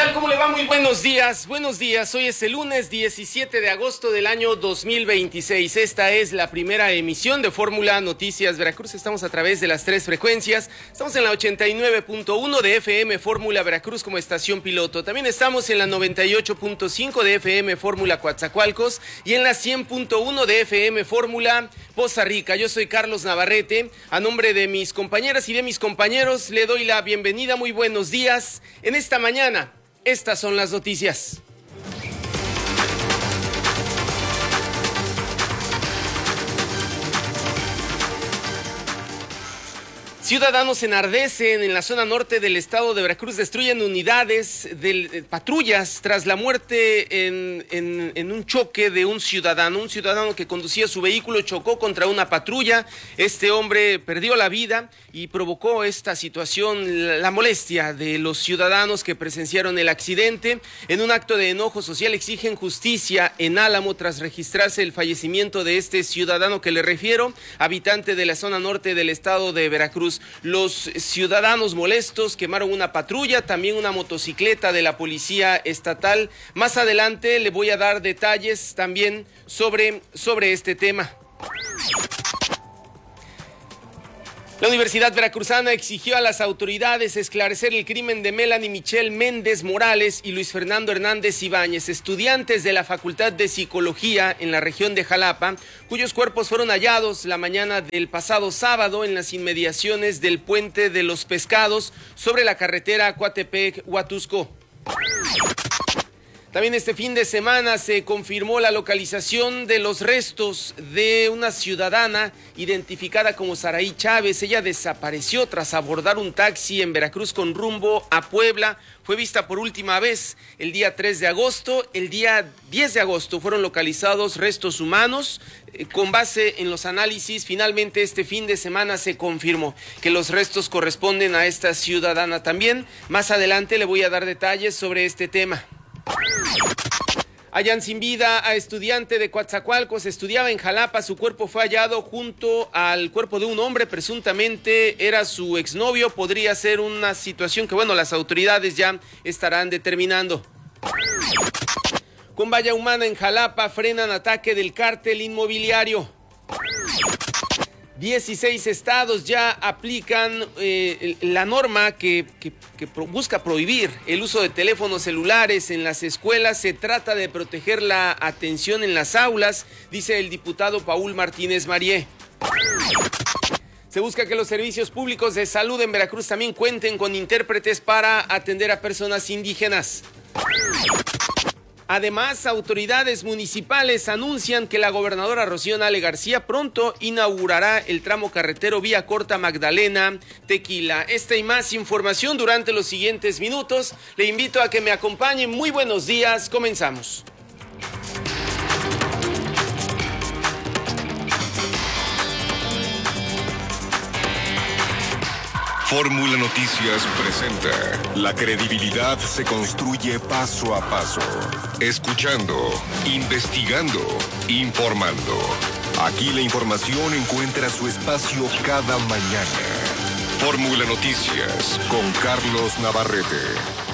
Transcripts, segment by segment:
tal? ¿Cómo le va? Muy buenos días. Buenos días. Hoy es el lunes 17 de agosto del año 2026. Esta es la primera emisión de Fórmula Noticias Veracruz. Estamos a través de las tres frecuencias. Estamos en la 89.1 de FM Fórmula Veracruz como estación piloto. También estamos en la 98.5 de FM Fórmula Coatzacoalcos y en la 100.1 de FM Fórmula Poza Rica. Yo soy Carlos Navarrete. A nombre de mis compañeras y de mis compañeros le doy la bienvenida. Muy buenos días. En esta mañana, estas son las noticias. Ciudadanos enardecen en la zona norte del estado de Veracruz, destruyen unidades de patrullas tras la muerte en un choque de un ciudadano que conducía su vehículo, chocó contra una patrulla. Este hombre perdió la vida y provocó esta situación, la molestia de los ciudadanos que presenciaron el accidente. En un acto de enojo social exigen justicia en Álamo tras registrarse el fallecimiento de este ciudadano que le refiero, habitante de la zona norte del estado de Veracruz. Los ciudadanos molestos quemaron una patrulla, también una motocicleta de la policía estatal. Más adelante le voy a dar detalles también sobre este tema. La Universidad Veracruzana exigió a las autoridades esclarecer el crimen de Melanie Michelle Méndez Morales y Luis Fernando Hernández Ibáñez, estudiantes de la Facultad de Psicología en la región de Jalapa, cuyos cuerpos fueron hallados la mañana del pasado sábado en las inmediaciones del Puente de los Pescados sobre la carretera Coatepec-Huatusco. También este fin de semana se confirmó la localización de los restos de una ciudadana identificada como Saraí Chávez. Ella desapareció tras abordar un taxi en Veracruz con rumbo a Puebla. Fue vista por última vez el día 3 de agosto. El día 10 de agosto fueron localizados restos humanos. Con base en los análisis, finalmente este fin de semana se confirmó que los restos corresponden a esta ciudadana también. Más adelante le voy a dar detalles sobre este tema. Hallan sin vida a estudiante de Coatzacoalcos, estudiaba en Jalapa, su cuerpo fue hallado junto al cuerpo de un hombre, presuntamente era su exnovio. Podría ser una situación que, las autoridades ya estarán determinando. Con valla humana en Jalapa, frenan ataque del cártel inmobiliario. 16 estados ya aplican la norma que busca prohibir el uso de teléfonos celulares en las escuelas. Se trata de proteger la atención en las aulas, dice el diputado Paul Martínez Marié. Se busca que los servicios públicos de salud en Veracruz también cuenten con intérpretes para atender a personas indígenas. Además, autoridades municipales anuncian que la gobernadora Rocío Nale García pronto inaugurará el tramo carretero Vía Corta Magdalena-Tequila. Esta y más información durante los siguientes minutos. Le invito a que me acompañen. Muy buenos días. Comenzamos. Fórmula Noticias presenta: la credibilidad se construye paso a paso, escuchando, investigando, informando. Aquí la información encuentra su espacio cada mañana. Fórmula Noticias con Carlos Navarrete.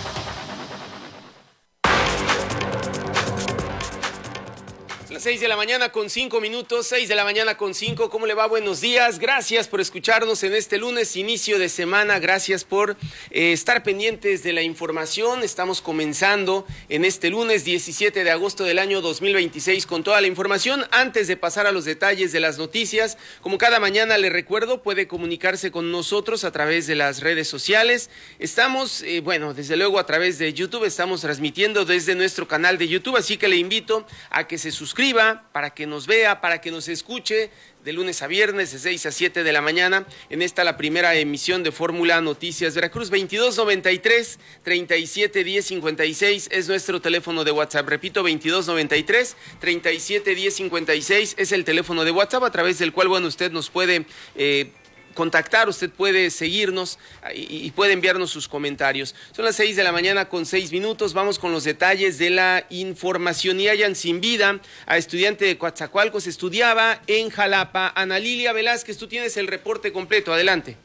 Las 6 de la mañana con 5 minutos, 6 de la mañana con 5. ¿Cómo le va? Buenos días. Gracias por escucharnos en este lunes, inicio de semana. Gracias por estar pendientes de la información. Estamos comenzando en este lunes 17 de agosto del año 2026 con toda la información. Antes de pasar a los detalles de las noticias, como cada mañana le recuerdo, puede comunicarse con nosotros a través de las redes sociales. Estamos, desde luego a través de YouTube, estamos transmitiendo desde nuestro canal de YouTube, así que le invito a que se suscriba para que nos vea, para que nos escuche de lunes a viernes de 6 a 7 de la mañana. En esta la primera emisión de Fórmula Noticias Veracruz. 2293-371056 es nuestro teléfono de WhatsApp. Repito, 2293-371056 es el teléfono de WhatsApp a través del cual, usted nos puede contactar, usted puede seguirnos y puede enviarnos sus comentarios. Son las 6 de la mañana con 6 minutos, vamos con los detalles de la información. Y hallan sin vida a estudiante de Coatzacoalcos, estudiaba en Jalapa. Ana Lilia Velázquez, tú tienes el reporte completo, adelante.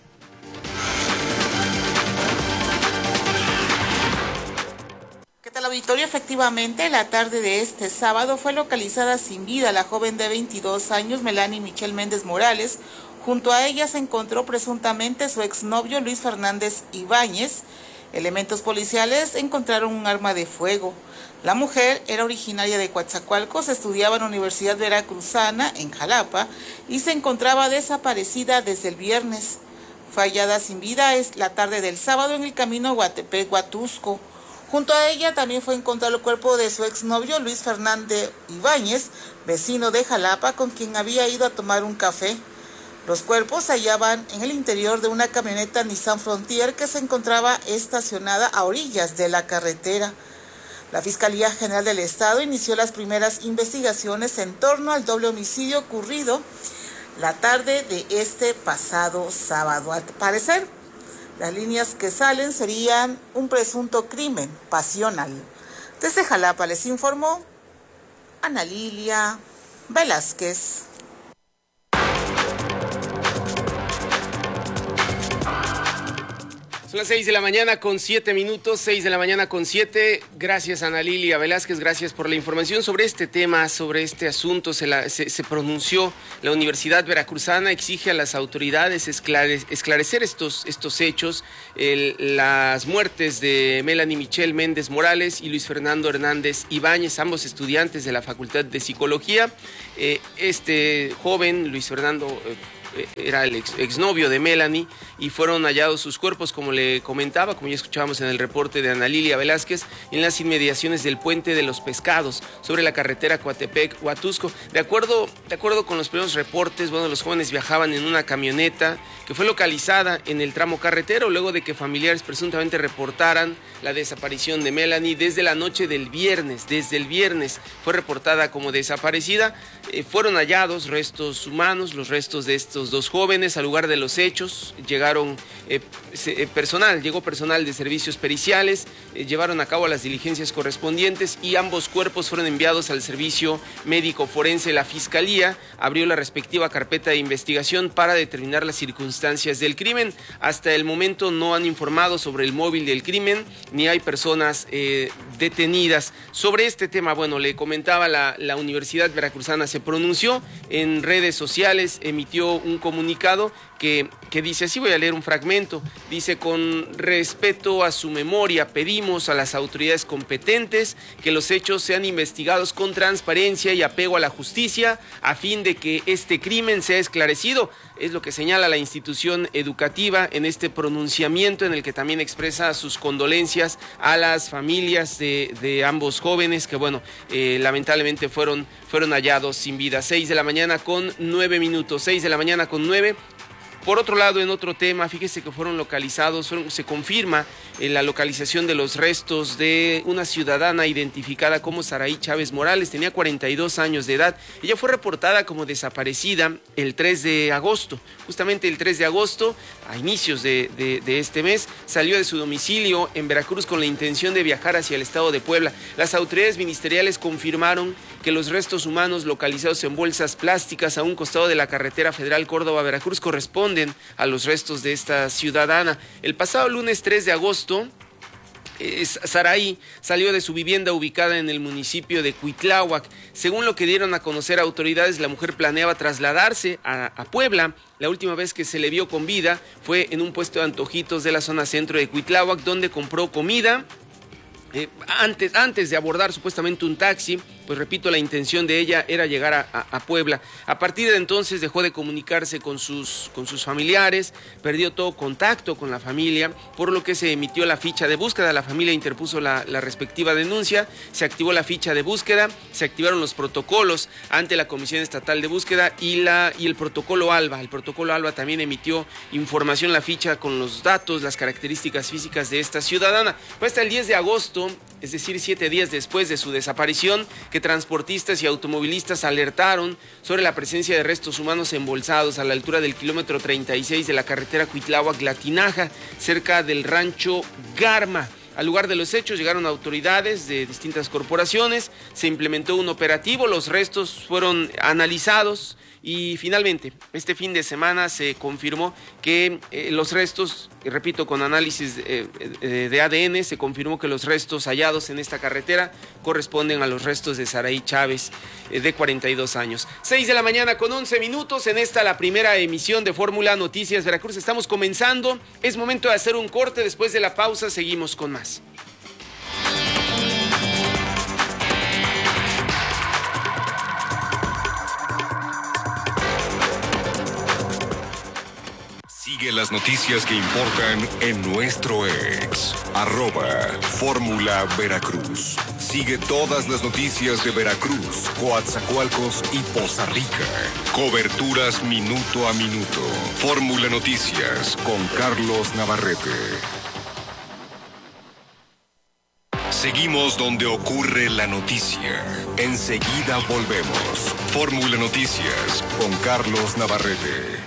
auditorio, efectivamente, la tarde de este sábado fue localizada sin vida la joven de 22 años, Melanie Michelle Méndez Morales. Junto a ella se encontró presuntamente su exnovio Luis Fernández Ibáñez. Elementos policiales encontraron un arma de fuego. La mujer era originaria de Coatzacoalcos, estudiaba en la Universidad Veracruzana, en Jalapa, y se encontraba desaparecida desde el viernes. Fue hallada sin vida la tarde del sábado en el camino Guatepec-Huatusco. Junto a ella también fue encontrado el cuerpo de su exnovio Luis Fernández Ibáñez, vecino de Jalapa, con quien había ido a tomar un café. Los cuerpos se hallaban en el interior de una camioneta Nissan Frontier que se encontraba estacionada a orillas de la carretera. La Fiscalía General del Estado inició las primeras investigaciones en torno al doble homicidio ocurrido la tarde de este pasado sábado. Al parecer, las líneas que salen serían un presunto crimen pasional. Desde Jalapa les informó Ana Lilia Velázquez. Son las 6 de la mañana con 7 minutos, 6 de la mañana con 7. Gracias, Ana Lilia Velázquez, gracias por la información sobre este tema, sobre este asunto. Se pronunció la Universidad Veracruzana, exige a las autoridades esclarecer estos hechos, las muertes de Melanie Michelle Méndez Morales y Luis Fernando Hernández Ibáñez, ambos estudiantes de la Facultad de Psicología. Este joven, Luis Fernando, era el exnovio de Melanie, y fueron hallados sus cuerpos, como le comentaba, como ya escuchábamos en el reporte de Ana Lilia Velázquez, en las inmediaciones del Puente de los Pescados, sobre la carretera Coatepec-Huatusco. De acuerdo con los primeros reportes, los jóvenes viajaban en una camioneta que fue localizada en el tramo carretero, luego de que familiares presuntamente reportaran la desaparición de Melanie desde la noche del viernes. Desde el viernes fue reportada como desaparecida. Fueron hallados restos humanos, los restos de estos dos jóvenes. Al lugar de los hechos llegó personal de servicios periciales, llevaron a cabo las diligencias correspondientes y ambos cuerpos fueron enviados al servicio médico forense. La Fiscalía abrió la respectiva carpeta de investigación para determinar las circunstancias del crimen. Hasta el momento no han informado sobre el móvil del crimen, ni hay personas detenidas. Sobre este tema, le comentaba, la Universidad Veracruzana se pronunció en redes sociales, emitió un comunicado que dice así, voy a leer un fragmento, dice: con respeto a su memoria, pedimos a las autoridades competentes que los hechos sean investigados con transparencia y apego a la justicia, a fin de que este crimen sea esclarecido. Es lo que señala la institución educativa en este pronunciamiento, en el que también expresa sus condolencias a las familias de ambos jóvenes que, lamentablemente fueron hallados sin vida. 6 de la mañana con 9 minutos, 6 de la mañana con 9. Por otro lado, en otro tema, fíjese que fueron localizados, se confirma la localización de los restos de una ciudadana identificada como Saraí Chávez Morales. Tenía 42 años de edad. Ella fue reportada como desaparecida el 3 de agosto. Justamente el 3 de agosto, a inicios de este mes, salió de su domicilio en Veracruz con la intención de viajar hacia el estado de Puebla. Las autoridades ministeriales confirmaron que los restos humanos localizados en bolsas plásticas a un costado de la carretera federal Córdoba-Veracruz corresponden a los restos de esta ciudadana. El pasado lunes 3 de agosto, Saraí salió de su vivienda ubicada en el municipio de Cuitláhuac. Según lo que dieron a conocer autoridades, la mujer planeaba trasladarse a Puebla. La última vez que se le vio con vida fue en un puesto de antojitos de la zona centro de Cuitláhuac, donde compró comida. Antes de abordar supuestamente un taxi, pues repito, la intención de ella era llegar a Puebla. A partir de entonces dejó de comunicarse con sus familiares, perdió todo contacto con la familia, por lo que se emitió la ficha de búsqueda. La familia interpuso la respectiva denuncia, se activó la ficha de búsqueda, se activaron los protocolos ante la Comisión Estatal de Búsqueda y el protocolo ALBA. El protocolo ALBA también emitió información, la ficha con los datos, las características físicas de esta ciudadana. Pues hasta el 10 de agosto, es decir, 7 días después de su desaparición, que transportistas y automovilistas alertaron sobre la presencia de restos humanos embolsados a la altura del kilómetro 36 de la carretera Cuitláhuac-Latinaja, cerca del rancho Garma. Al lugar de los hechos llegaron autoridades de distintas corporaciones, se implementó un operativo, los restos fueron analizados Y finalmente, este fin de semana se confirmó que los restos, y repito, con análisis de ADN, se confirmó que los restos hallados en esta carretera corresponden a los restos de Saraí Chávez, de 42 años. 6 de la mañana con 11 minutos, en esta la primera emisión de Fórmula Noticias Veracruz. Estamos comenzando, es momento de hacer un corte, después de la pausa seguimos con más. Sigue las noticias que importan en nuestro ex, @Fórmula Veracruz. Sigue todas las noticias de Veracruz, Coatzacoalcos y Poza Rica. Coberturas minuto a minuto. Fórmula Noticias con Carlos Navarrete. Seguimos donde ocurre la noticia. Enseguida volvemos. Fórmula Noticias con Carlos Navarrete.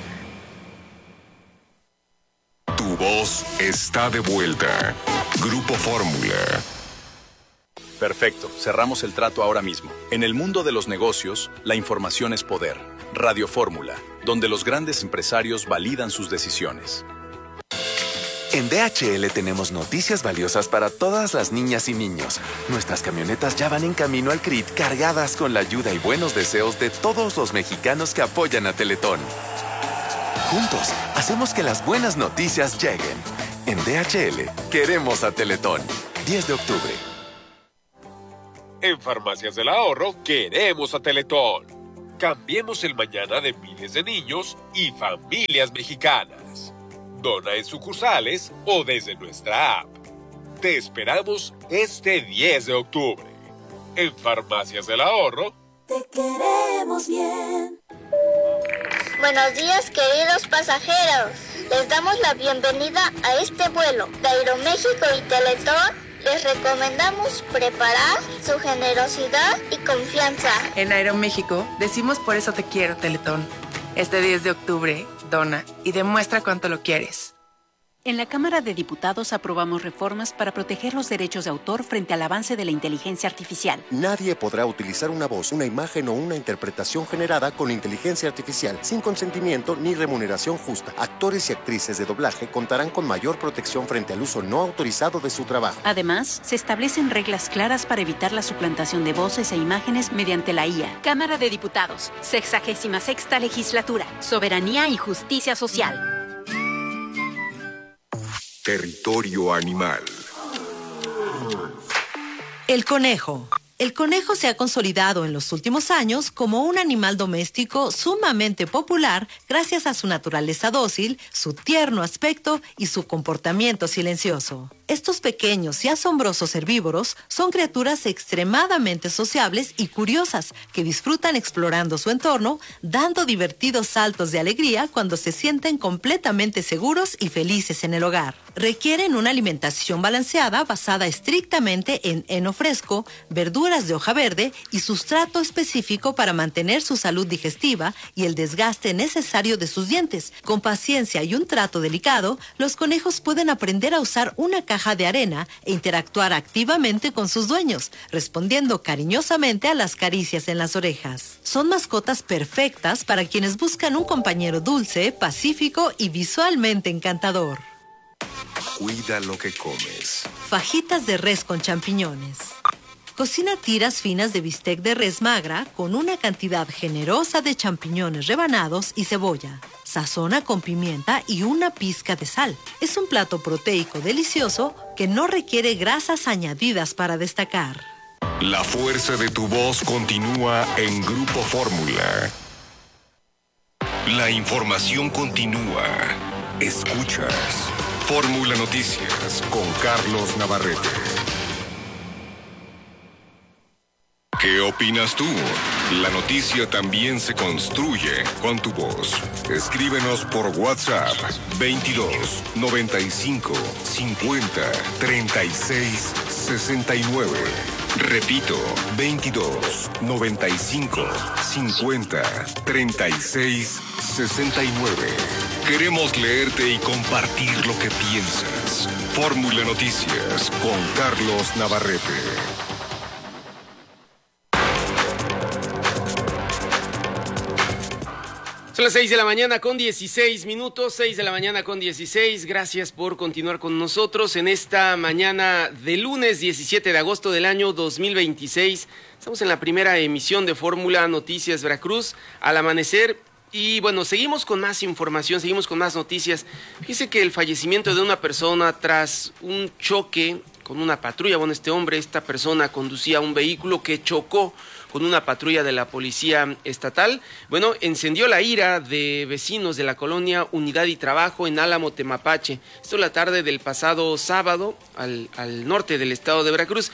Tu voz está de vuelta. Grupo Fórmula. Perfecto, cerramos el trato ahora mismo. En el mundo de los negocios, la información es poder. Radio Fórmula, donde los grandes empresarios validan sus decisiones. En DHL tenemos noticias valiosas para todas las niñas y niños. Nuestras camionetas ya van en camino al CRIT cargadas con la ayuda y buenos deseos de todos los mexicanos que apoyan a Teletón. Juntos, hacemos que las buenas noticias lleguen. En DHL, queremos a Teletón. 10 de octubre. En Farmacias del Ahorro, queremos a Teletón. Cambiemos el mañana de miles de niños y familias mexicanas. Dona en sucursales o desde nuestra app. Te esperamos este 10 de octubre. En Farmacias del Ahorro, te queremos bien. Buenos días, queridos pasajeros. Les damos la bienvenida a este vuelo. De Aeroméxico y Teletón les recomendamos preparar su generosidad y confianza. En Aeroméxico decimos por eso te quiero, Teletón. Este 10 de octubre, dona y demuestra cuánto lo quieres. En la Cámara de Diputados aprobamos reformas para proteger los derechos de autor frente al avance de la inteligencia artificial. Nadie podrá utilizar una voz, una imagen o una interpretación generada con inteligencia artificial sin consentimiento ni remuneración justa. Actores y actrices de doblaje contarán con mayor protección frente al uso no autorizado de su trabajo. Además, se establecen reglas claras para evitar la suplantación de voces e imágenes mediante la IA. Cámara de Diputados, 66ª Legislatura, Soberanía y Justicia Social. Territorio animal. El conejo. El conejo se ha consolidado en los últimos años como un animal doméstico sumamente popular gracias a su naturaleza dócil, su tierno aspecto y su comportamiento silencioso. Estos pequeños y asombrosos herbívoros son criaturas extremadamente sociables y curiosas que disfrutan explorando su entorno, dando divertidos saltos de alegría cuando se sienten completamente seguros y felices en el hogar. Requieren una alimentación balanceada basada estrictamente en heno fresco, verduras de hoja verde y sustrato específico para mantener su salud digestiva y el desgaste necesario de sus dientes. Con paciencia y un trato delicado, los conejos pueden aprender a usar una caja de arena e interactuar activamente con sus dueños, respondiendo cariñosamente a las caricias en las orejas. Son mascotas perfectas para quienes buscan un compañero dulce, pacífico y visualmente encantador. Cuida lo que comes. Fajitas de res con champiñones. Cocina tiras finas de bistec de res magra con una cantidad generosa de champiñones rebanados y cebolla. Sazona con pimienta y una pizca de sal. Es un plato proteico delicioso que no requiere grasas añadidas para destacar. La fuerza de tu voz continúa en Grupo Fórmula. La información continúa. Escuchas Fórmula Noticias con Carlos Navarrete. ¿Qué opinas tú? La noticia también se construye con tu voz. Escríbenos por WhatsApp 22 95 50 36 69. Repito, 22 95 50 36 69. Queremos leerte y compartir lo que piensas. Fórmula Noticias con Carlos Navarrete. Son las 6 de la mañana con 16 minutos, 6 de la mañana con 16. Gracias por continuar con nosotros en esta mañana de lunes 17 de agosto del año 2026. Estamos en la primera emisión de Fórmula Noticias Veracruz al amanecer. Y bueno, seguimos con más información, seguimos con más noticias. Fíjese que el fallecimiento de una persona tras un choque con una patrulla. Bueno, esta persona conducía un vehículo que chocó con una patrulla de la Policía Estatal. Bueno, encendió la ira de vecinos de la colonia Unidad y Trabajo en Álamo, Temapache. Esto la tarde del pasado sábado al norte del estado de Veracruz.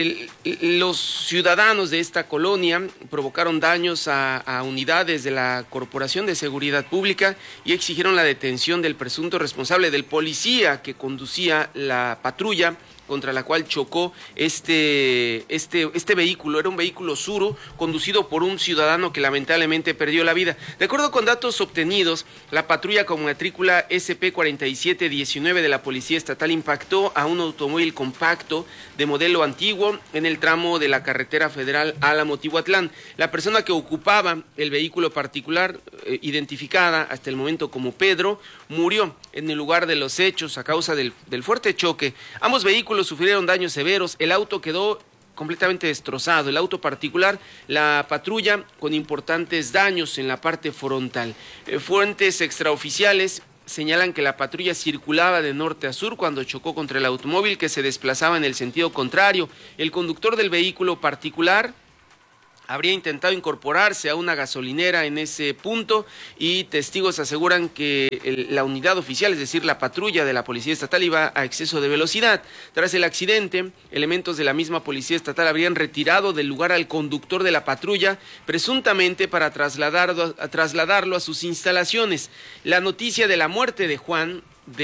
Los ciudadanos de esta colonia provocaron daños a unidades de la Corporación de Seguridad Pública y exigieron la detención del presunto responsable, del policía que conducía la patrulla contra la cual chocó este vehículo. Era un vehículo Tsuru conducido por un ciudadano que lamentablemente perdió la vida. De acuerdo con datos obtenidos, la patrulla con matrícula SP4719 de la Policía Estatal impactó a un automóvil compacto de modelo antiguo en el tramo de la carretera federal Álamo-Tihuatlán. La persona que ocupaba el vehículo particular, identificada hasta el momento como Pedro, murió en el lugar de los hechos a causa del fuerte choque. Ambos vehículos sufrieron daños severos, el auto quedó completamente destrozado, el auto particular, la patrulla con importantes daños en la parte frontal. Fuentes extraoficiales señalan que la patrulla circulaba de norte a sur cuando chocó contra el automóvil que se desplazaba en el sentido contrario. El conductor del vehículo particular habría intentado incorporarse a una gasolinera en ese punto y testigos aseguran que la unidad oficial, es decir, la patrulla de la Policía Estatal, iba a exceso de velocidad. Tras el accidente, elementos de la misma Policía Estatal habrían retirado del lugar al conductor de la patrulla, presuntamente para trasladarlo a sus instalaciones. La noticia de la muerte de Juan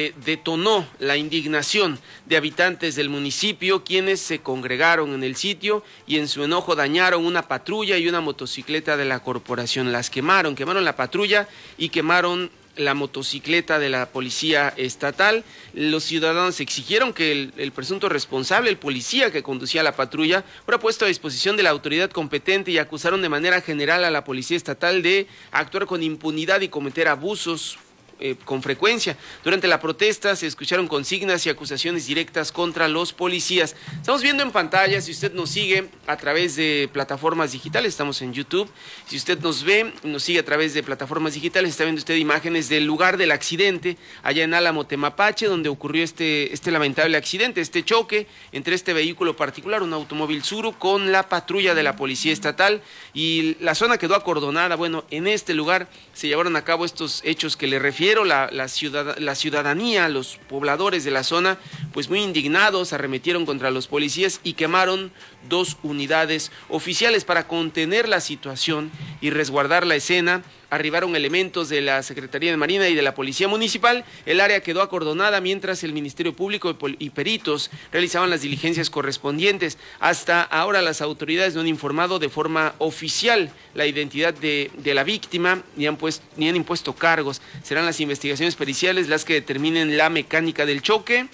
detonó la indignación de habitantes del municipio, quienes se congregaron en el sitio y en su enojo dañaron una patrulla y una motocicleta de la corporación. Las quemaron la patrulla y quemaron la motocicleta de la Policía Estatal. Los ciudadanos exigieron que el presunto responsable, el policía que conducía la patrulla, fuera puesto a disposición de la autoridad competente y acusaron de manera general a la Policía Estatal de actuar con impunidad y cometer abusos con frecuencia. Durante la protesta se escucharon consignas y acusaciones directas contra los policías. Estamos viendo en pantalla, si usted nos sigue a través de plataformas digitales, estamos en YouTube, si usted nos ve, nos sigue a través de plataformas digitales, está viendo usted imágenes del lugar del accidente, allá en Álamo, Temapache, donde ocurrió este lamentable accidente, este choque entre este vehículo particular, un automóvil Tsuru, con la patrulla de la Policía Estatal, y la zona quedó acordonada. Bueno, en este lugar se llevaron a cabo estos hechos que le refiero. La ciudadanía, los pobladores de la zona, pues muy indignados, arremetieron contra los policías y quemaron 2 unidades oficiales. Para contener la situación y resguardar la escena, arribaron elementos de la Secretaría de Marina y de la Policía Municipal. El área quedó acordonada mientras el Ministerio Público y peritos realizaban las diligencias correspondientes. Hasta ahora las autoridades no han informado de forma oficial la identidad de la víctima ni han impuesto cargos. Serán las investigaciones periciales las que determinen la mecánica del choque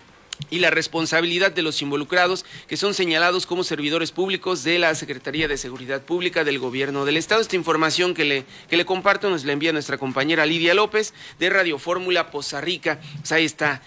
y la responsabilidad de los involucrados, que son señalados como servidores públicos de la Secretaría de Seguridad Pública del Gobierno del Estado. Esta información que le comparto nos la envía nuestra compañera Lidia López de Radio Fórmula Poza Rica. Pues ahí está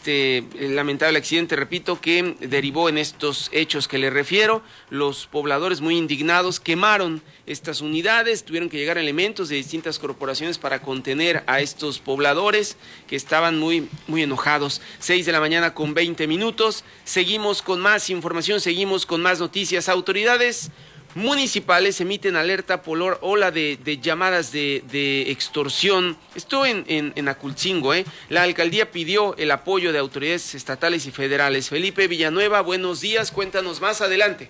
el lamentable accidente, repito, que derivó en estos hechos que le refiero. Los pobladores muy indignados quemaron estas unidades, tuvieron que llegar elementos de distintas corporaciones para contener a estos pobladores que estaban muy, muy enojados. 6 de la mañana con 20 minutos, seguimos con más información, seguimos con más noticias. Autoridades municipales emiten alerta por ola de llamadas de extorsión. Esto en Acultzingo, La alcaldía pidió el apoyo de autoridades estatales y federales. Felipe Villanueva, buenos días, cuéntanos más, adelante.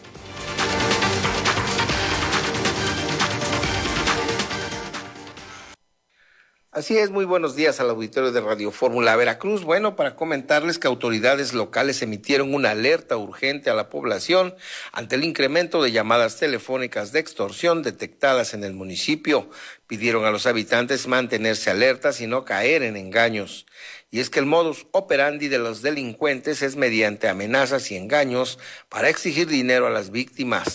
Así es, muy buenos días al auditorio de Radio Fórmula Veracruz. Bueno, para comentarles que autoridades locales emitieron una alerta urgente a la población ante el incremento de llamadas telefónicas de extorsión detectadas en el municipio. Pidieron a los habitantes mantenerse alertas y no caer en engaños. Y es que el modus operandi de los delincuentes es mediante amenazas y engaños para exigir dinero a las víctimas.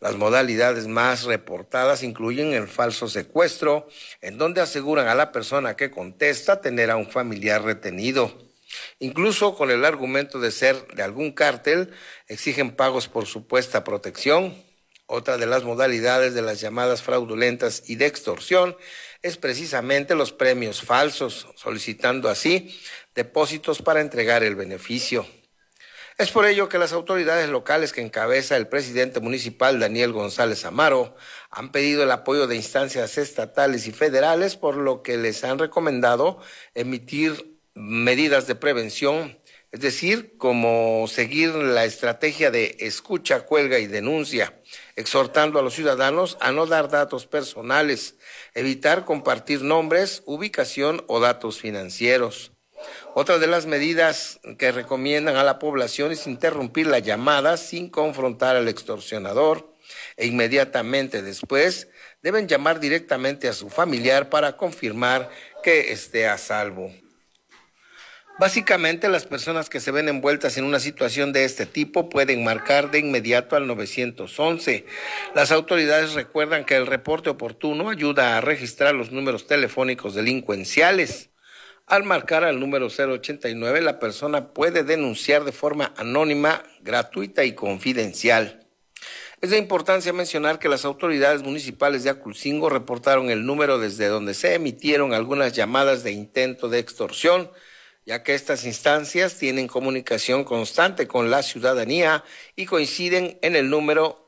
Las modalidades más reportadas incluyen el falso secuestro, en donde aseguran a la persona que contesta tener a un familiar retenido. Incluso con el argumento de ser de algún cártel, exigen pagos por supuesta protección. Otra de las modalidades de las llamadas fraudulentas y de extorsión es precisamente los premios falsos, solicitando así depósitos para entregar el beneficio. Es por ello que las autoridades locales que encabeza el presidente municipal Daniel González Amaro han pedido el apoyo de instancias estatales y federales, por lo que les han recomendado emitir medidas de prevención, es decir, como seguir la estrategia de escucha, cuelga y denuncia, exhortando a los ciudadanos a no dar datos personales, evitar compartir nombres, ubicación o datos financieros. Otra de las medidas que recomiendan a la población es interrumpir la llamada sin confrontar al extorsionador e inmediatamente después deben llamar directamente a su familiar para confirmar que esté a salvo. Básicamente, las personas que se ven envueltas en una situación de este tipo pueden marcar de inmediato al 911. Las autoridades recuerdan que el reporte oportuno ayuda a registrar los números telefónicos delincuenciales. Al marcar al número 089, la persona puede denunciar de forma anónima, gratuita y confidencial. Es de importancia mencionar que las autoridades municipales de Aculcingo reportaron el número desde donde se emitieron algunas llamadas de intento de extorsión, ya que estas instancias tienen comunicación constante con la ciudadanía y coinciden en el número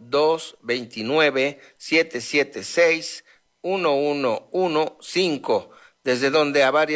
229-776-1115, desde donde a varias